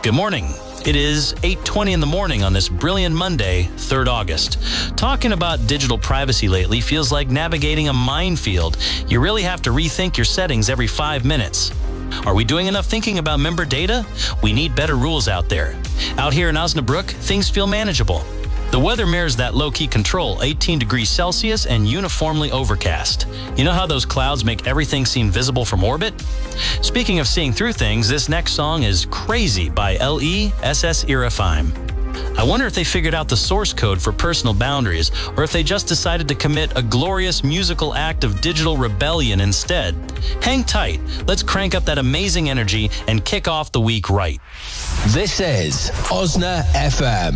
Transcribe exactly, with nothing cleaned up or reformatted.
Good morning. It is eight twenty in the morning on this brilliant Monday, third of August. Talking about digital privacy lately feels like navigating a minefield. You really have to rethink your settings every five minutes. Are we doing enough thinking about member data? We need better rules out there. Out here in Osnabrück, things feel manageable. The weather mirrors that low-key control, eighteen degrees Celsius and uniformly overcast. You know how those clouds make everything seem visible from orbit? Speaking of seeing through things, this next song is Crazy by L E S S Irafime. I wonder if they figured out the source code for personal boundaries, or if they just decided to commit a glorious musical act of digital rebellion instead. Hang tight. Let's crank up that amazing energy and kick off the week right. This is Osna F M.